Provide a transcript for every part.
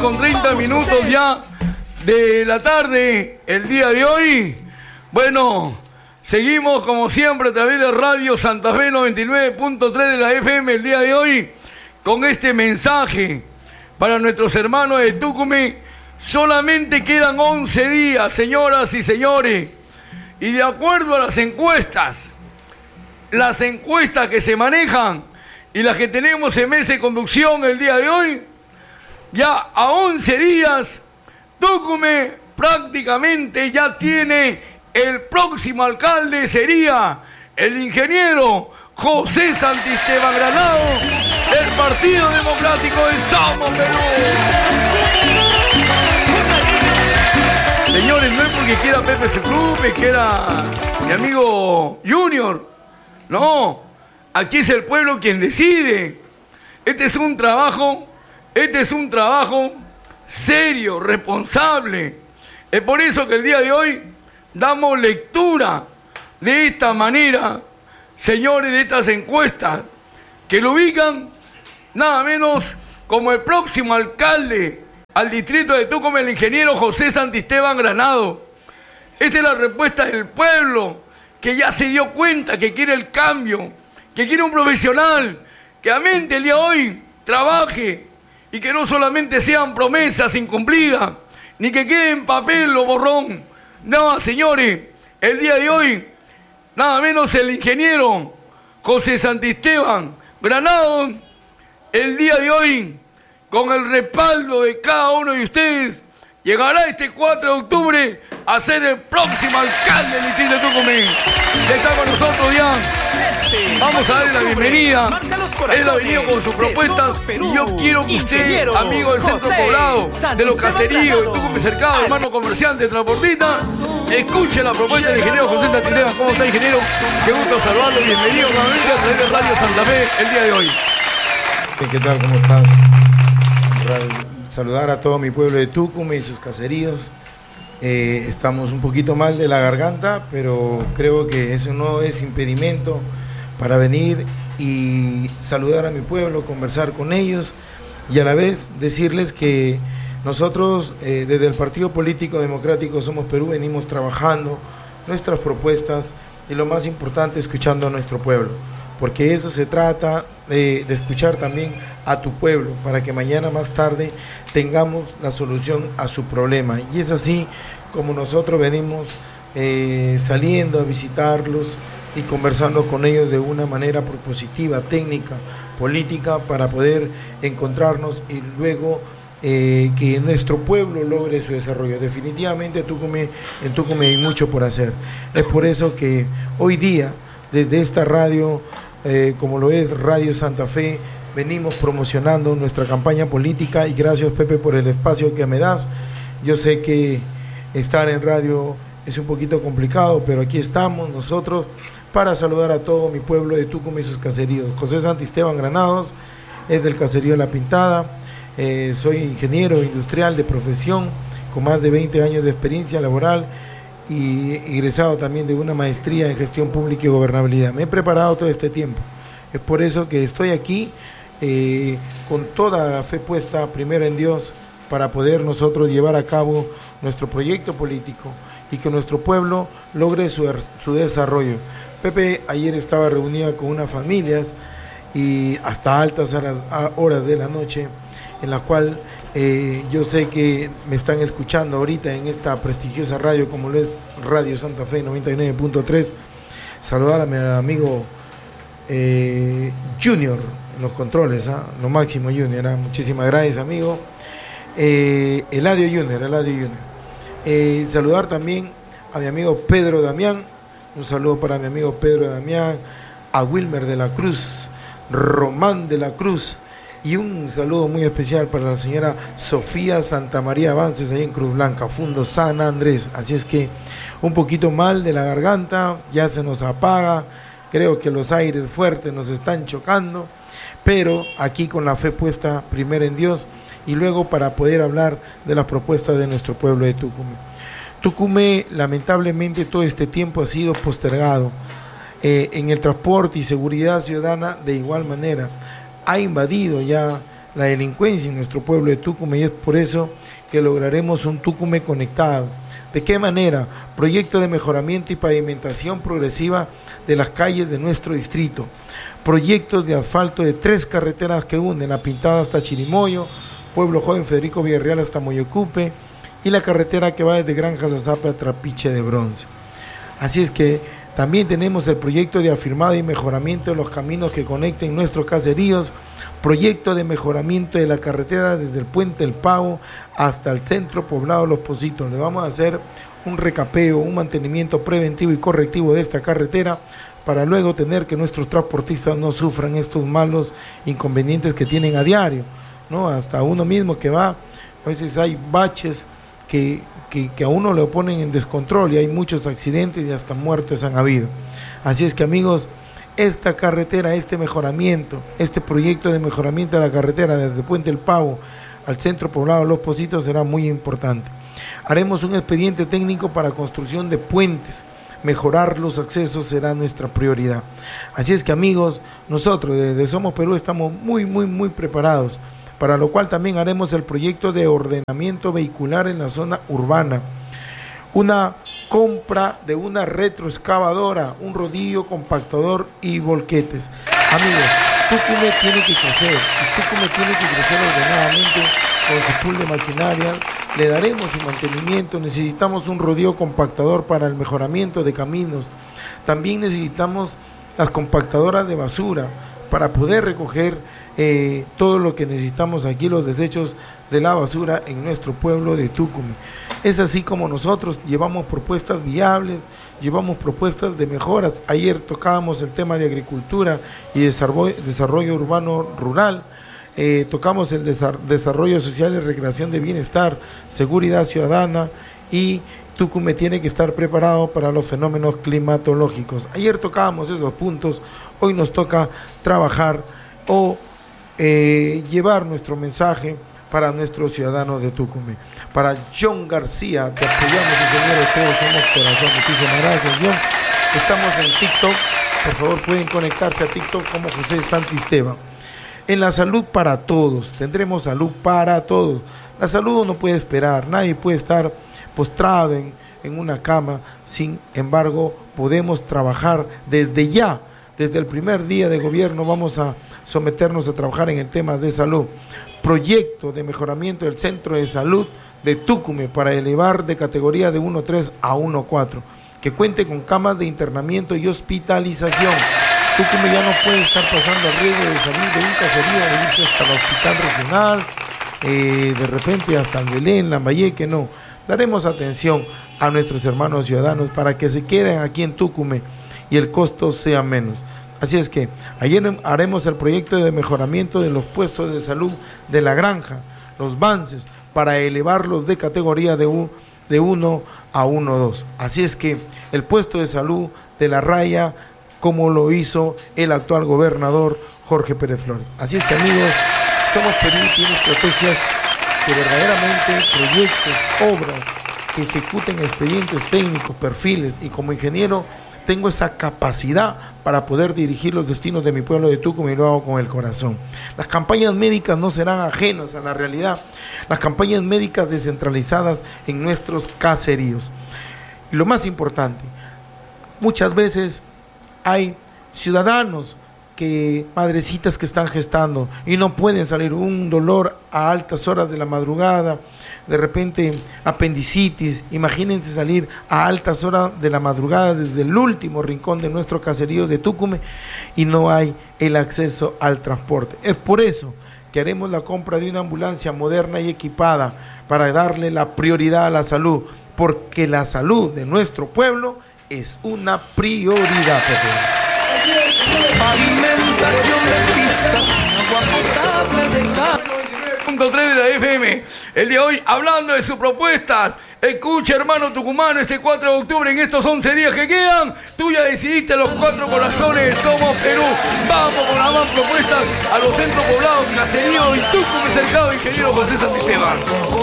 6:30 ya de la tarde, el día de hoy. Bueno, seguimos como siempre a través de Radio Santa Fe 99.3 de la FM el día de hoy con este mensaje para nuestros hermanos de Tucumán. Solamente quedan 11 días, señoras y señores, y de acuerdo a las encuestas que se manejan y las que tenemos en mesa de conducción el día de hoy, ya a 11 días, Tucumán prácticamente ya tiene el próximo alcalde, sería el ingeniero José Santisteban Granado, del Partido Democrático de Somos Perú. Señores, no es porque quiera Pepe Club, que quiera mi amigo Junior. No, aquí es el pueblo quien decide. Este es un trabajo serio, responsable. Es por eso que el día de hoy damos lectura de esta manera, señores, de estas encuestas que lo ubican nada menos como el próximo alcalde al distrito de Tucumán, el ingeniero José Santisteban Granado. Esta es la respuesta del pueblo, que ya se dio cuenta que quiere el cambio, que quiere un profesional, que a mente el día de hoy trabaje y que no solamente sean promesas incumplidas, ni que quede en papel o borrón. No, señores, el día de hoy, nada menos el ingeniero José Santisteban Granado, el día de hoy, con el respaldo de cada uno de ustedes, llegará este 4 de octubre a ser el próximo alcalde del distrito de Tucumán. Está con nosotros ya. Vamos a darle la bienvenida. Él ha venido con sus propuestas y yo quiero que usted, amigo del centro poblado, de los caseríos, de Tucumán Cercado, hermano comerciante, transportista, escuche la propuesta del ingeniero José Santisteban. ¿Cómo está, ingeniero? Qué gusto saludarlo. Bienvenido nuevamente a través de Radio Santa Fe el día de hoy. ¿Qué tal? ¿Cómo estás? Saludar a todo mi pueblo de Tucumán y sus caseríos. Estamos un poquito mal de la garganta, pero creo que eso no es impedimento para venir y saludar a mi pueblo, conversar con ellos y a la vez decirles que nosotros desde el Partido Político Democrático Somos Perú venimos trabajando nuestras propuestas y lo más importante, escuchando a nuestro pueblo, porque eso se trata de escuchar también a tu pueblo para que mañana más tarde tengamos la solución a su problema. Y es así como nosotros venimos saliendo a visitarlos y conversando con ellos de una manera propositiva, técnica, política, para poder encontrarnos y luego que nuestro pueblo logre su desarrollo. Definitivamente en Tucumán hay mucho por hacer. Es por eso que hoy día, desde esta radio, como lo es Radio Santa Fe, venimos promocionando nuestra campaña política y gracias, Pepe, por el espacio que me das. Yo sé que estar en radio es un poquito complicado, pero aquí estamos nosotros para saludar a todo mi pueblo de Tucumán y sus caseríos. José Santisteban Granados es del caserío La Pintada. Soy ingeniero industrial de profesión con más de 20 años de experiencia laboral y egresado también de una maestría en gestión pública y gobernabilidad. Me he preparado todo este tiempo. Es por eso que estoy aquí con toda la fe puesta primero en Dios para poder nosotros llevar a cabo nuestro proyecto político y que nuestro pueblo logre su desarrollo. Pepe ayer estaba reunida con unas familias y hasta altas horas de la noche, en la cual yo sé que me están escuchando ahorita en esta prestigiosa radio como lo es Radio Santa Fe 99.3. Saludar a mi amigo Junior en los controles, lo máximo Junior, muchísimas gracias, amigo. Eladio Junior. Saludar también a mi amigo Pedro Damián, un saludo para mi amigo Pedro Damián, a Wilmer de la Cruz, Román de la Cruz, y un saludo muy especial para la señora Sofía Santa María Avances ahí en Cruz Blanca, Fundo San Andrés. Así es que un poquito mal de la garganta, ya se nos apaga, creo que los aires fuertes nos están chocando, pero aquí con la fe puesta primero en Dios y luego para poder hablar de las propuestas de nuestro pueblo de Tucumán. Tucumán, lamentablemente, todo este tiempo ha sido postergado. En el transporte y seguridad ciudadana, de igual manera, ha invadido ya la delincuencia en nuestro pueblo de Tucumán, y es por eso que lograremos un Tucumán conectado. ¿De qué manera? Proyecto de mejoramiento y pavimentación progresiva de las calles de nuestro distrito. Proyectos de asfalto de 3 carreteras que unen La Pintada hasta Chirimoyo, Pueblo Joven Federico Villarreal hasta Moyocupe, y la carretera que va desde Granjas a Zapa a Trapiche de Bronce. Así es que también tenemos el proyecto de afirmado y mejoramiento de los caminos que conecten nuestros caseríos, proyecto de mejoramiento de la carretera desde el Puente El Pavo hasta el centro poblado Los Pocitos. Le vamos a hacer un recapeo, un mantenimiento preventivo y correctivo de esta carretera para luego tener que nuestros transportistas no sufran estos malos inconvenientes que tienen a diario, ¿no? Hasta uno mismo que va, a veces hay baches que a uno le ponen en descontrol y hay muchos accidentes y hasta muertes han habido. Así es que, amigos, esta carretera, este mejoramiento, este proyecto de mejoramiento de la carretera desde Puente El Pavo al centro poblado Los Pocitos será muy importante. Haremos un expediente técnico para construcción de puentes. Mejorar los accesos será nuestra prioridad. Así es que, amigos, nosotros desde Somos Perú estamos muy preparados, para lo cual también haremos el proyecto de ordenamiento vehicular en la zona urbana, una compra de una retroexcavadora, un rodillo, compactador y volquetes. Amigos, Tucumán tiene que crecer, y Tucumán tiene que crecer ordenadamente con su pool de maquinaria. Le daremos su mantenimiento. Necesitamos un rodillo compactador para el mejoramiento de caminos. También necesitamos las compactadoras de basura para poder recoger todo lo que necesitamos aquí, los desechos de la basura en nuestro pueblo de Tucumán. Es así como nosotros llevamos propuestas viables, llevamos propuestas de mejoras. Ayer tocábamos el tema de agricultura y desarrollo urbano rural. Tocamos el desarrollo social y recreación de bienestar, seguridad ciudadana, y Tucumán tiene que estar preparado para los fenómenos climatológicos. Ayer tocábamos esos puntos, hoy nos toca trabajar o llevar nuestro mensaje para nuestros ciudadanos de Tucumán. Para John García, te apoyamos, ingeniero, todos somos corazón. Muchísimas gracias, John. Estamos en TikTok, por favor pueden conectarse a TikTok como José Santisteban. En la salud para todos, tendremos salud para todos. La salud no puede esperar, nadie puede estar postrado en una cama. Sin embargo, podemos trabajar desde ya, desde el primer día de gobierno. Vamos a someternos a trabajar en el tema de salud. Proyecto de mejoramiento del centro de salud de Tucumán para elevar de categoría de 1.3 a 1.4, que cuente con camas de internamiento y hospitalización. Tucumán ya no puede estar pasando el riesgo de salir de un caserío, de irse hasta el hospital regional, de repente hasta el Belén, Lambayeque. No, daremos atención a nuestros hermanos ciudadanos para que se queden aquí en Tucumán y el costo sea menos. Así es que ayer haremos el proyecto de mejoramiento de los puestos de salud de la granja, los Bances, para elevarlos de categoría de 1 a 1.2. Así es que el puesto de salud de la Raya, como lo hizo el actual gobernador Jorge Pérez Flores. Así es que, amigos, Somos Perú tiene estrategias que verdaderamente, proyectos, obras que ejecuten expedientes técnicos, perfiles, y como ingeniero tengo esa capacidad para poder dirigir los destinos de mi pueblo de Tucumán, y lo hago con el corazón. Las campañas médicas no serán ajenas a la realidad. Las campañas médicas descentralizadas en nuestros caseríos. Y lo más importante, muchas veces hay ciudadanos madrecitas que están gestando y no pueden salir, un dolor a altas horas de la madrugada, de repente apendicitis. Imagínense salir a altas horas de la madrugada desde el último rincón de nuestro caserío de Tucumán y no hay el acceso al transporte. Es por eso que haremos la compra de una ambulancia moderna y equipada para darle la prioridad a la salud, porque la salud de nuestro pueblo es una prioridad. Pavimentación de pistas, agua potable de 100.3 de la FM. El día de hoy, hablando de sus propuestas. Escucha, hermano tucumano, este 4 de octubre, en estos 11 días que quedan, tú ya decidiste los 4 corazones, somos Perú. Vamos con las más propuestas a los centros poblados, caseríos y Tucumán, cercado, ingeniero José Santisteban.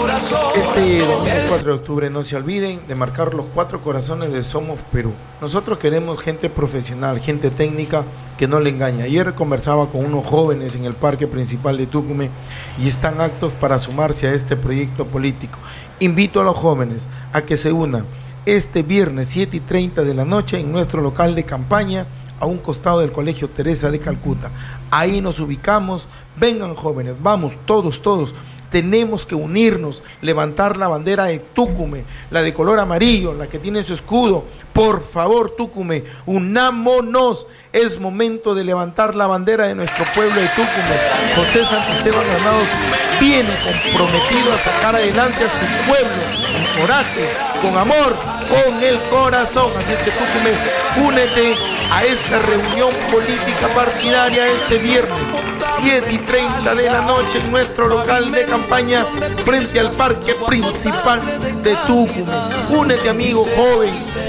Este domingo 4 de octubre, no se olviden de marcar los 4 corazones de Somos Perú. Nosotros queremos gente profesional, gente técnica que no le engaña. Ayer conversaba con unos jóvenes en el parque principal de Tucumán y están aptos para sumarse a este proyecto político. Invito a los jóvenes a que se unan este viernes 7:30 de la noche en nuestro local de campaña a un costado del Colegio Teresa de Calcuta. Ahí nos ubicamos. Vengan jóvenes, vamos, todos. Tenemos que unirnos, levantar la bandera de Tucumán, la de color amarillo, la que tiene su escudo. Por favor, Tucumán, unámonos. Es momento de levantar la bandera de nuestro pueblo de Tucumán. José Santisteban Granados viene comprometido a sacar adelante a su pueblo, con coraje, con amor, con el corazón. Así es que Tucumán, únete a esta reunión política partidaria este viernes, 7:30 de la noche en nuestro local de campaña frente al parque principal de Tucumán. Únete, amigo joven.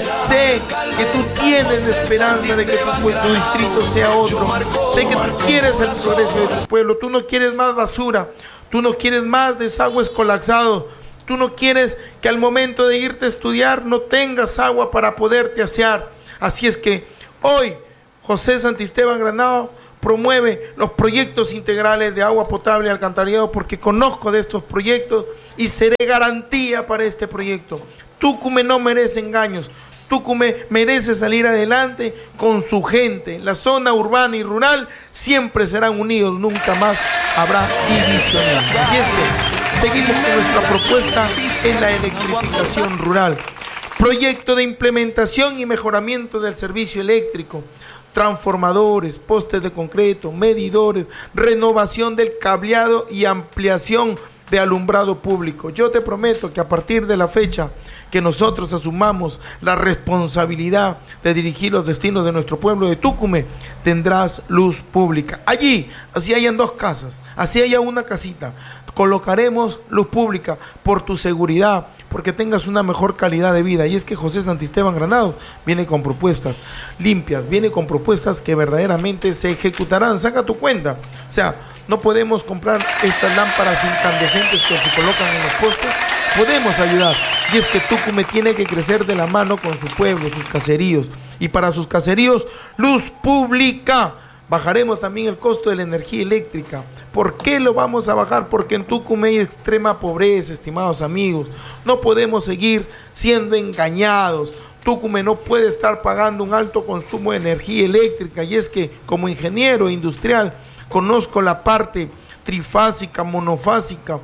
Sé que tú tienes esperanza de que tu distrito sea otro. Sé que tú quieres el progreso de tu pueblo. Tú no quieres más basura. Tú no quieres más desagües colapsados. Tú no quieres que al momento de irte a estudiar no tengas agua para poderte asear. Así es que hoy José Santisteban Granados promueve los proyectos integrales de agua potable y alcantarillado, porque conozco de estos proyectos y seré garantía para este proyecto. Tucumán no merece engaños. Tucumán merece salir adelante con su gente. La zona urbana y rural siempre serán unidos, nunca más habrá división. Así es que seguimos con nuestra propuesta en la electrificación rural. Proyecto de implementación y mejoramiento del servicio eléctrico. Transformadores, postes de concreto, medidores, renovación del cableado y ampliación de alumbrado público. Yo te prometo que a partir de la fecha que nosotros asumamos la responsabilidad de dirigir los destinos de nuestro pueblo de Tucumán, tendrás luz pública. Allí, así hayan 2 casas, así haya una casita, colocaremos luz pública por tu seguridad, porque tengas una mejor calidad de vida. Y es que José Santisteban Granados viene con propuestas limpias, viene con propuestas que verdaderamente se ejecutarán. Saca tu cuenta. O sea, no podemos comprar estas lámparas incandescentes que se colocan en los postes. Podemos ayudar. Y es que Tucumán tiene que crecer de la mano con su pueblo, sus caseríos. Y para sus caseríos, luz pública. Bajaremos también el costo de la energía eléctrica. ¿Por qué lo vamos a bajar? Porque en Tucumán hay extrema pobreza, estimados amigos. No podemos seguir siendo engañados. Tucumán no puede estar pagando un alto consumo de energía eléctrica. Y es que como ingeniero industrial conozco la parte trifásica, monofásica,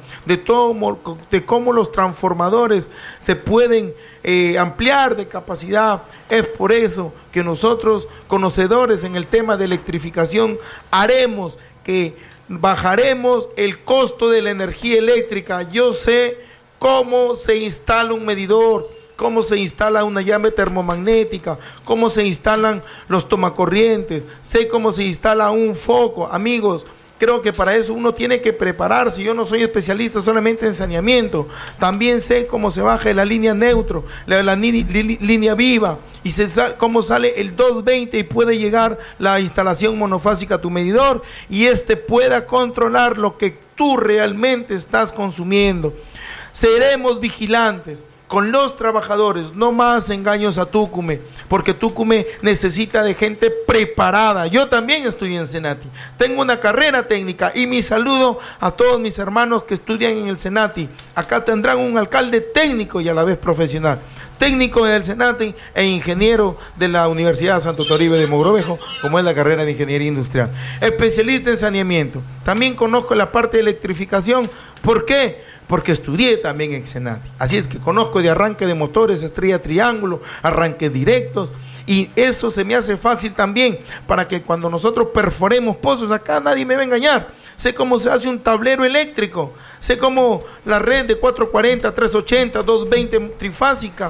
de cómo los transformadores se pueden ampliar de capacidad. Es por eso que nosotros, conocedores en el tema de electrificación, haremos que bajaremos el costo de la energía eléctrica. Yo sé cómo se instala un medidor, cómo se instala una llave termomagnética, cómo se instalan los tomacorrientes, sé cómo se instala un foco. Amigos, creo que para eso uno tiene que prepararse. Yo no soy especialista solamente en saneamiento. También sé cómo se baja la línea neutro, la línea viva, y cómo sale el 220 y puede llegar la instalación monofásica a tu medidor y pueda controlar lo que tú realmente estás consumiendo. Seremos vigilantes con los trabajadores, no más engaños a Tucumán, porque Tucumán necesita de gente preparada. Yo también estudié en Senati, tengo una carrera técnica y mi saludo a todos mis hermanos que estudian en el Senati. Acá tendrán un alcalde técnico y a la vez profesional, técnico del Senati e ingeniero de la Universidad Santo Toribio de Mogrovejo, como es la carrera de Ingeniería Industrial. Especialista en saneamiento. También conozco la parte de electrificación. ¿Por qué? Porque estudié también en Senati. Así es que conozco de arranque de motores, estrella triángulo, arranques directos, y eso se me hace fácil también para que cuando nosotros perforemos pozos, acá nadie me va a engañar. Sé cómo se hace un tablero eléctrico, sé cómo la red de 440, 380, 220 trifásica,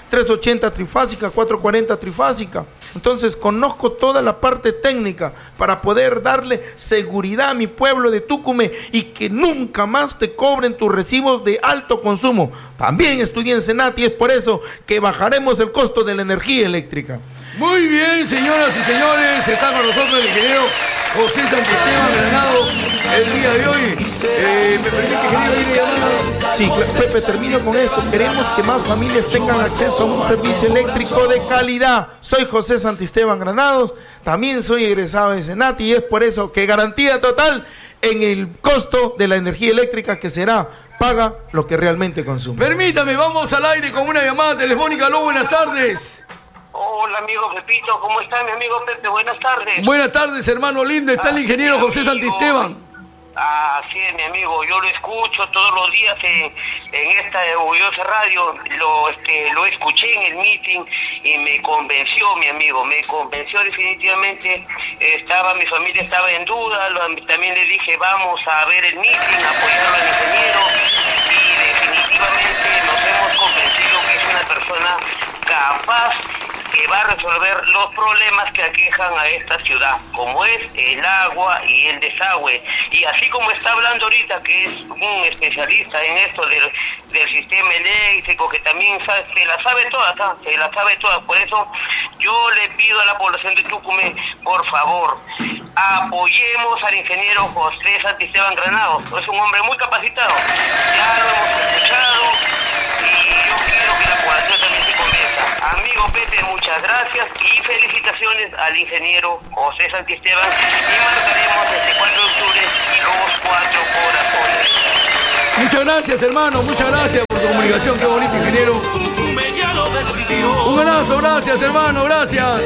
380 trifásica, 440 trifásica. Entonces conozco toda la parte técnica para poder darle seguridad a mi pueblo de Tucumé y que nunca más te cobren tus recibos de alto consumo. También estudié en Senat y es por eso que bajaremos el costo de la energía eléctrica. Muy bien, señoras y señores, está con nosotros el ingeniero José Santisteban Granados el día de hoy. ¿Me permite, ingeniero? Sí, Pepe, termino con esto. Queremos que más familias tengan acceso a un servicio eléctrico de calidad. Soy José Santisteban Granados, también soy egresado de Senat y es por eso que garantía total en el costo de la energía eléctrica que será paga lo que realmente consume. Permítame, vamos al aire con una llamada telefónica. Aló, buenas tardes. Hola, amigo Pepito, ¿cómo está mi amigo Pepe? Buenas tardes. Buenas tardes, hermano lindo. Está el ingeniero José Santisteban. Así es, mi amigo. Yo lo escucho todos los días en esta orgullosa radio. Lo escuché en el meeting y me convenció, mi amigo. Me convenció definitivamente. Mi familia estaba en duda. También le dije, vamos a ver el meeting, apoyarlo al ingeniero. Y definitivamente nos hemos convencido que es una persona capaz que va a resolver los problemas que aquejan a esta ciudad, como es el agua y el desagüe. Y así como está hablando ahorita, que es un especialista en esto del sistema eléctrico, que también se la sabe toda, Por eso yo le pido a la población de Tucumé, por favor, apoyemos al ingeniero José Santisteban Granados. Es un hombre muy capacitado, ya lo hemos escuchado y yo quiero que la población también se convenza. Amigo Pepe, muchas gracias y felicitaciones al ingeniero José Santisteban y marcaremos este 4 de octubre los 4 corazones. Muchas gracias, hermano, muchas gracias por tu comunicación, qué bonito, ingeniero. Un abrazo, gracias, hermano, gracias.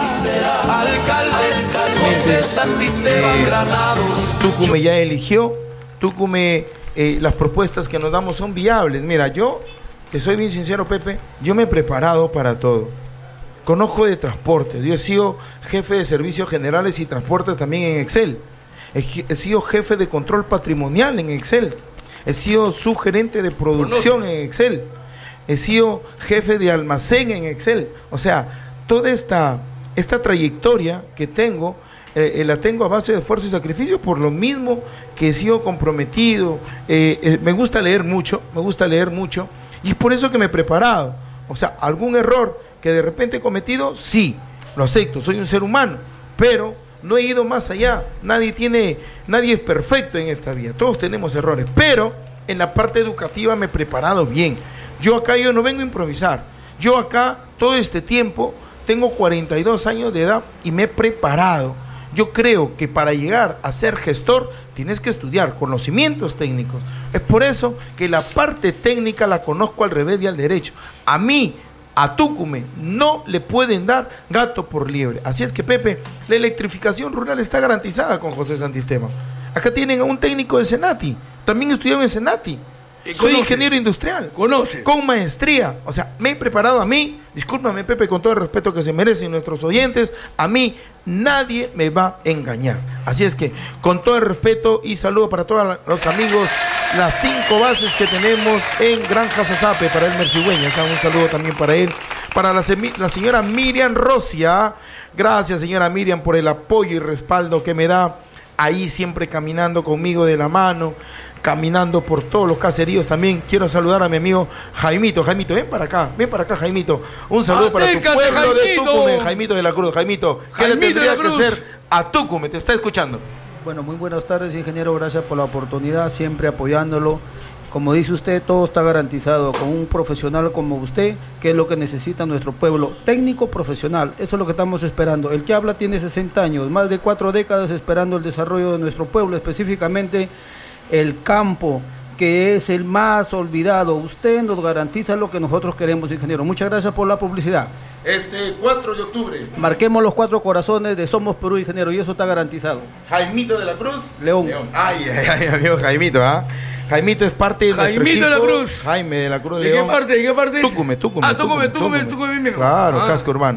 Tucumé ya eligió, Tucumé, las propuestas que nos damos son viables. Mira, yo, que soy bien sincero, Pepe, yo me he preparado para todo. Conozco de transporte, yo he sido jefe de servicios generales y transporte también en Excel. He sido jefe de control patrimonial en Excel. He sido subgerente de producción en Excel. He sido jefe de almacén en Excel. O sea, toda esta trayectoria que tengo, la tengo a base de esfuerzo y sacrificio, por lo mismo que he sido comprometido. Me gusta leer mucho, y es por eso que me he preparado. O sea, algún error que de repente he cometido, sí, lo acepto, soy un ser humano, pero no he ido más allá. Nadie es perfecto en esta vida, todos tenemos errores, pero en la parte educativa me he preparado bien. Yo no vengo a improvisar. Yo acá todo este tiempo tengo 42 años de edad y me he preparado. Yo creo que para llegar a ser gestor tienes que estudiar conocimientos técnicos. Es por eso que la parte técnica la conozco al revés y al derecho. A Tucumé no le pueden dar gato por liebre. Así es que, Pepe, la electrificación rural está garantizada con José Santisteban. Acá tienen a un técnico de Senati, también estudió en Senati. Soy ingeniero industrial. Conoce. Con maestría. O sea, me he preparado a mí. Discúlpame, Pepe, con todo el respeto que se merecen nuestros oyentes. A mí nadie me va a engañar. Así es que, con todo el respeto y saludo para todos los amigos, las 5 bases que tenemos en Granja Sazape, para Elmer Cigüeña. Un saludo también para él. Para la señora Miriam Rosia. Gracias, señora Miriam, por el apoyo y respaldo que me da. Ahí siempre caminando conmigo de la mano, caminando por todos los caseríos. También quiero saludar a mi amigo Jaimito. Jaimito, ven para acá, Jaimito. Un saludo para tu pueblo, Jaimito. De Tucumé, Jaimito de la Cruz. Jaimito, ¿qué le tendría que hacer a Tucumé? Te está escuchando. Bueno, muy buenas tardes, ingeniero. Gracias por la oportunidad, siempre apoyándolo. Como dice usted, todo está garantizado con un profesional como usted, que es lo que necesita nuestro pueblo. Técnico profesional, eso es lo que estamos esperando. El que habla tiene 60 años, más de 4 décadas esperando el desarrollo de nuestro pueblo, específicamente el campo, que es el más olvidado. Usted nos garantiza lo que nosotros queremos, ingeniero. Muchas gracias por la publicidad. 4 de octubre. Marquemos los 4 corazones de Somos Perú, ingeniero, y eso está garantizado. Jaimito de la Cruz. León. Ay, amigo Jaimito, ¿ah? Jaimito es parte de nuestro equipo. Jaimito de la Cruz. Jaime de la Cruz de León. ¿De qué parte? Tucumé. Tucumé. Claro, Ah. casco urbano.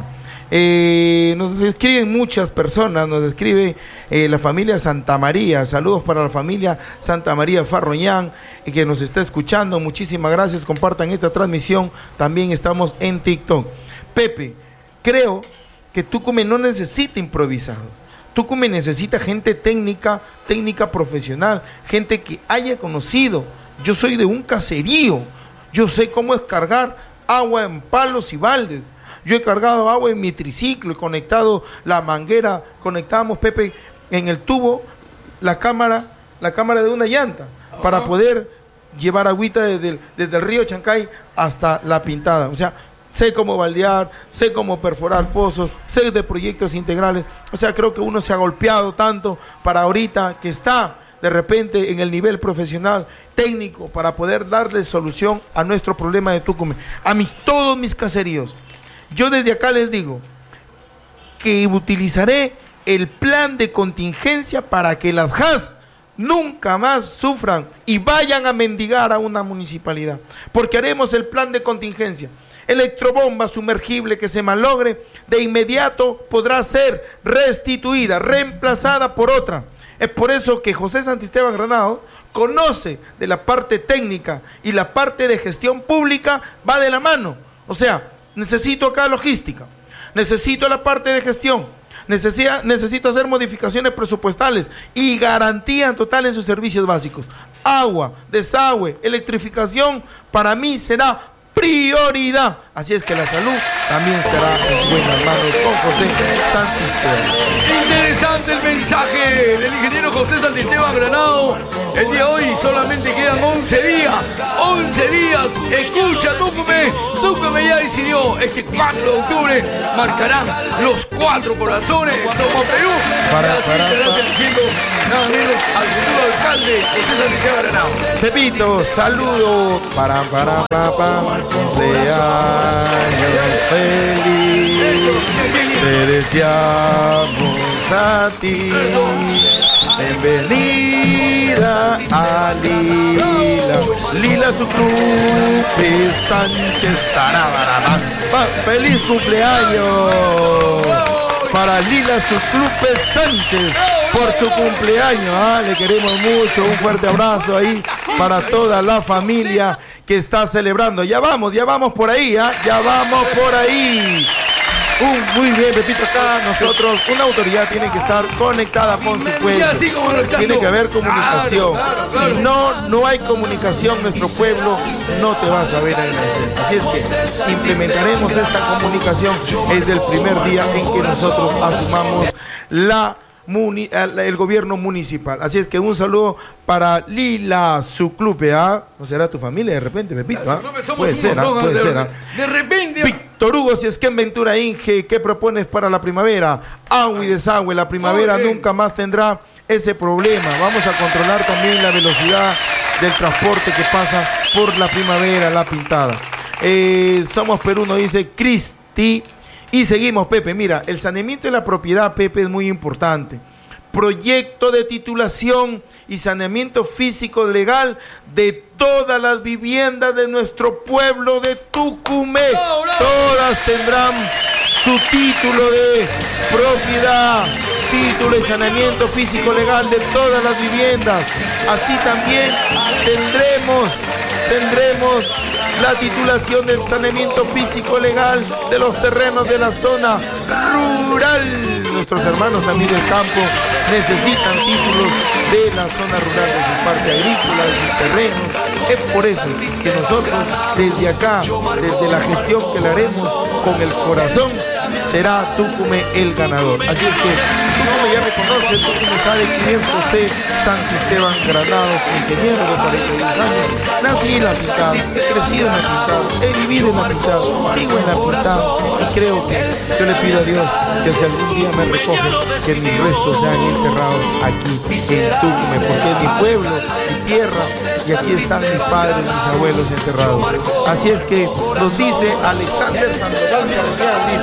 Nos escriben muchas personas, nos escribe la familia Santa María. Saludos para la familia Santa María Farroñán, que nos está escuchando. Muchísimas gracias, compartan esta transmisión. También estamos en TikTok. Pepe, creo que Tucumán no necesita improvisado. Tucumán necesita gente técnica profesional, gente que haya conocido. Yo soy de un caserío, yo sé cómo es cargar agua en palos y baldes. Yo he cargado agua en mi triciclo, he conectado la manguera, conectábamos, Pepe, en el tubo la cámara de una llanta, para poder llevar agüita desde el río Chancay hasta La Pintada. O sea, sé cómo baldear, sé cómo perforar pozos, sé de proyectos integrales. O sea, creo que uno se ha golpeado tanto para ahorita que está de repente en el nivel profesional, técnico, para poder darle solución a nuestro problema de Tucumán, todos mis caseríos. Yo desde acá les digo que utilizaré el plan de contingencia para que las JAS nunca más sufran y vayan a mendigar a una municipalidad, porque haremos el plan de contingencia. Electrobomba sumergible que se malogre, de inmediato podrá ser restituida, reemplazada por otra. Es por eso que José Santisteban Granados conoce de la parte técnica y la parte de gestión pública va de la mano. O sea, necesito acá logística, necesito la parte de gestión, necesito hacer modificaciones presupuestales y garantía total en sus servicios básicos. Agua, desagüe, electrificación, para mí será prioridad. Así es que la salud también estará en buenas manos con José Santisteban. Interesante el mensaje del ingeniero José Santisteban Granado. El día de hoy solamente quedan 11 días. 11 días. Escucha, Tucumán ya decidió. Este 4 de octubre marcarán los 4 corazones. Somos Perú. Gracias diciendo nada menos al futuro alcalde José Santisteban Granado. Pepito, saludo para cumpleaños feliz. Te deseamos a ti. Bienvenida a Lila Suclupe Sánchez. Feliz cumpleaños para Lila Suclupe Sánchez por su cumpleaños. Le queremos mucho, un fuerte abrazo ahí para toda la familia que está celebrando. Ya vamos por ahí, ya vamos por ahí. Muy bien, Pepito, acá nosotros, una autoridad tiene que estar conectada con su pueblo. Tiene que haber comunicación. Si no hay comunicación, nuestro pueblo no te va a saber agradecer. Así es que implementaremos esta comunicación desde el primer día en que nosotros asumamos el gobierno municipal. Así es que un saludo para Lila Suclupe. ¿No será tu familia de repente, Pepito? Puede ser. De repente. Víctor Hugo, si es que en Ventura Inge, ¿qué propones para la primavera? Agua y desagüe. La primavera nunca más tendrá ese problema. Vamos a controlar también la velocidad del transporte que pasa por la primavera, La Pintada. Somos Perú, nos dice Cristi. Y seguimos, Pepe. Mira, el saneamiento de la propiedad, Pepe, es muy importante. Proyecto de titulación y saneamiento físico legal de todas las viviendas de nuestro pueblo de Tucumán. Todas tendrán su título de propiedad, título de saneamiento físico legal de todas las viviendas. Así también tendremos la titulación del saneamiento físico legal de los terrenos de la zona rural. Nuestros hermanos también del campo necesitan títulos de la zona rural, de su parte agrícola, de sus terrenos. Es por eso que nosotros desde acá, desde la gestión que le haremos con el corazón, será Tucumán el ganador. Así es que Tucumán ya me conoce, Tucumán sabe quién es José Santisteban Granados, ingeniero de 42 años. Nací en La Pintada, he crecido en La Pintada, he vivido en La Pintada, sigo en La Pintada y creo que yo le pido a Dios que si algún día me recoge, que mis restos sean enterrados aquí en Tucumán, porque es mi pueblo, mi tierra, y aquí están mis padres, mis abuelos enterrados. Así es que nos dice Alexander Sandoval Carrián, dice: